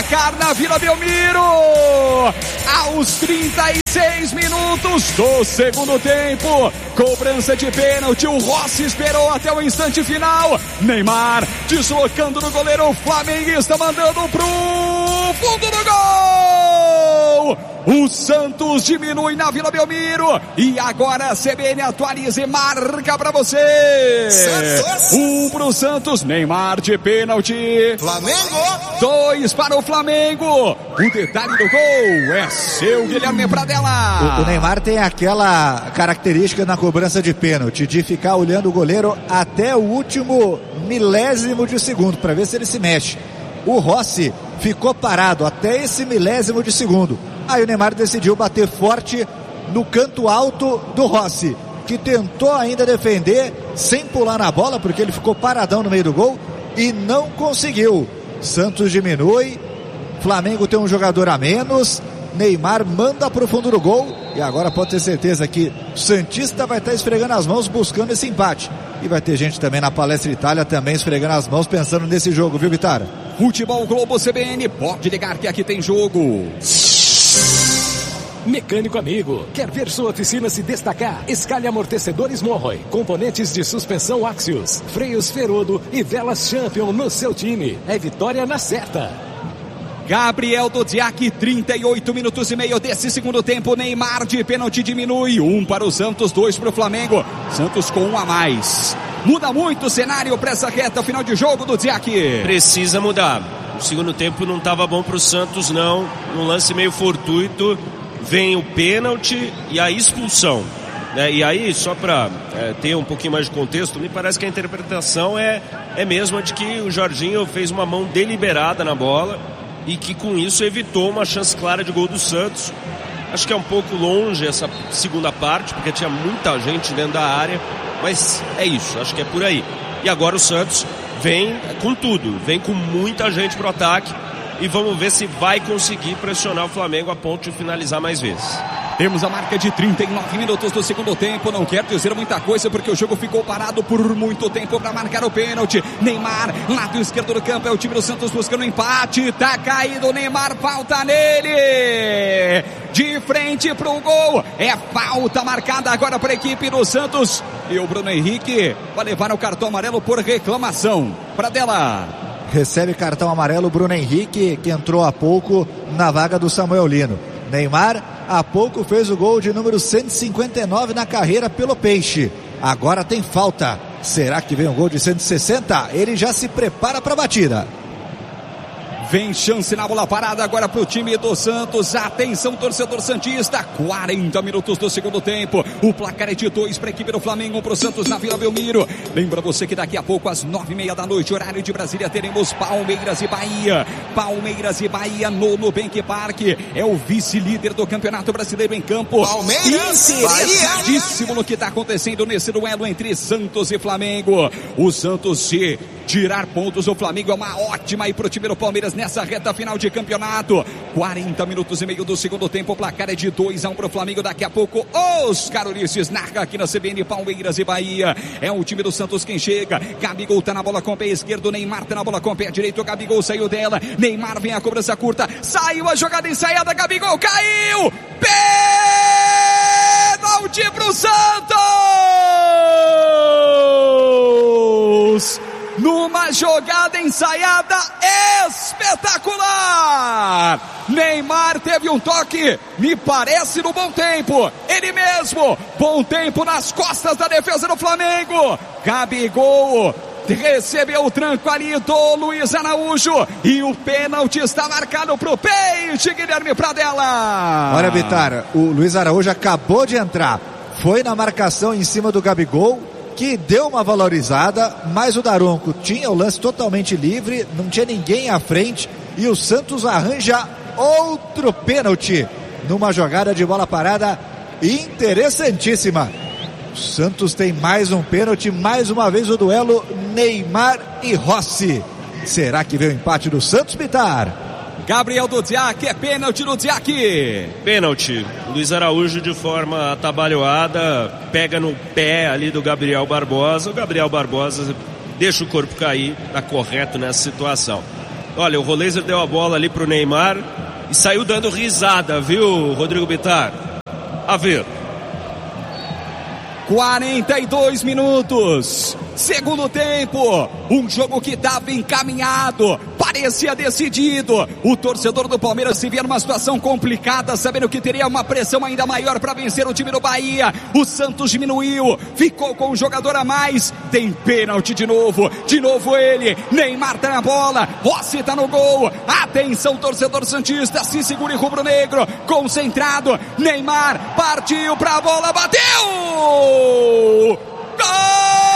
placar na Vila Belmiro. Aos 36 minutos do segundo tempo, cobrança de pênalti, o Rossi esperou até o instante final. Neymar deslocando no goleiro flamenguista, mandando pro fundo do gol. O Santos diminui na Vila Belmiro e agora a CBN atualiza e marca pra você. Santos. Pro Santos, Neymar de pênalti. Flamengo. 2 para o Flamengo. O detalhe do gol é seu, Guilherme Pradella. O Neymar tem aquela característica na cobrança de pênalti, de ficar olhando o goleiro até o último milésimo de segundo, para ver se ele se mexe. O Rossi ficou parado até esse milésimo de segundo. Aí o Neymar decidiu bater forte no canto alto do Rossi, que tentou ainda defender sem pular na bola, porque ele ficou paradão no meio do gol e não conseguiu. Santos diminui, Flamengo tem um jogador a menos, Neymar manda pro fundo do gol e agora pode ter certeza que o santista vai estar esfregando as mãos buscando esse empate. E vai ter gente também na Palestra Itália também esfregando as mãos pensando nesse jogo, viu, Vitara? Futebol Globo CBN, pode ligar que aqui tem jogo. Mecânico amigo, quer ver sua oficina se destacar? Escalhe amortecedores Morroy, componentes de suspensão Axios, freios Ferodo e velas Champion no seu time. É vitória na certa. Gabriel Dudziak, 38 minutos e meio desse segundo tempo. Neymar de pênalti diminui. 1 para o Santos, 2 para o Flamengo. Santos com 1 a mais. Muda muito o cenário para essa reta final de jogo, Dudziak. Precisa mudar. O segundo tempo não estava bom para o Santos, não. Um lance meio fortuito. Vem o pênalti e a expulsão. E aí, só para ter um pouquinho mais de contexto, me parece que a interpretação é mesmo a de que o Jorginho fez uma mão deliberada na bola e que com isso evitou uma chance clara de gol do Santos. Acho que é um pouco longe essa segunda parte, porque tinha muita gente dentro da área, mas é isso, acho que é por aí. E agora o Santos vem com tudo, vem com muita gente pro ataque e vamos ver se vai conseguir pressionar o Flamengo a ponto de finalizar mais vezes. Temos a marca de 39 minutos do segundo tempo. Não quero dizer muita coisa porque o jogo ficou parado por muito tempo para marcar o pênalti. Neymar, lado esquerdo do campo, é o time do Santos buscando empate. Tá caído o Neymar, falta nele. De frente pro gol. É falta marcada agora para a equipe do Santos. E o Bruno Henrique vai levar o cartão amarelo por reclamação. Pradella. Recebe cartão amarelo Bruno Henrique, que entrou há pouco na vaga do Samuel Lino. Neymar há pouco fez o gol de número 159 na carreira pelo Peixe. Agora tem falta. Será que vem um gol de 160? Ele já se prepara para a batida. Vem chance na bola parada agora para o time do Santos. Atenção, torcedor santista. 40 minutos do segundo tempo. O placar é de 2 para a equipe do Flamengo, 1 para o Santos na Vila Belmiro. Lembra você que daqui a pouco, às 9h30 da noite, horário de Brasília, teremos Palmeiras e Bahia. Palmeiras e Bahia no Nubank Park. É o vice-líder do Campeonato Brasileiro em campo. Palmeiras, interessadíssimo no que está acontecendo nesse duelo entre Santos e Flamengo. O Santos, se tirar pontos, o Flamengo é uma ótima aí para o time do Palmeiras nessa reta final de campeonato. 40 minutos e meio do segundo tempo, o placar é de 2-1 para o Flamengo. Daqui a pouco, Oscar Ulisses narra aqui na CBN. Palmeiras e Bahia. É o time do Santos quem chega. Gabigol tá na bola com o pé esquerdo, Neymar tá na bola com o pé direito. Gabigol saiu dela, Neymar vem a cobrança curta, saiu a jogada ensaiada, Gabigol caiu, pênalti pro Santos! Numa jogada ensaiada espetacular! Neymar teve um toque, me parece no bom tempo. Ele mesmo, bom tempo nas costas da defesa do Flamengo. Gabigol recebeu o tranco ali do Luiz Araújo e o pênalti está marcado pro Peixe, Guilherme Pradella. Olha, Vitara, o Luiz Araújo acabou de entrar, foi na marcação em cima do Gabigol, que deu uma valorizada, mas o Daronco tinha o lance totalmente livre, não tinha ninguém à frente e o Santos arranja outro pênalti numa jogada de bola parada interessantíssima. O Santos tem mais um pênalti, mais uma vez o duelo Neymar e Rossi. Será que veio o empate do Santos, Bitar? Gabriel Dudziak, é pênalti do Dudziak. Pênalti. Luiz Araújo de forma atabalhoada, pega no pé ali do Gabriel Barbosa. O Gabriel Barbosa deixa o corpo cair, tá correto nessa situação. Olha, o Roleiser deu a bola ali pro Neymar e saiu dando risada, viu, Rodrigo Bittar? A ver. 42 minutos, segundo tempo, um jogo que estava encaminhado, parecia decidido. O torcedor do Palmeiras se via numa situação complicada, sabendo que teria uma pressão ainda maior para vencer o time do Bahia. O Santos diminuiu, ficou com um jogador a mais, tem pênalti de novo ele, Neymar tá na bola, Rossi tá no gol. Atenção, torcedor santista, se segure rubro-negro, concentrado, Neymar partiu pra bola, bateu! Gol!